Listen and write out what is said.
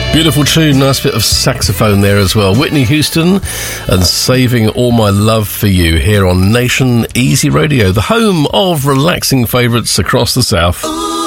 Beautiful tune, nice bit of saxophone there as well. Whitney Houston and Saving All My Love for You here on Nation Easy Radio, the home of relaxing favourites across the south.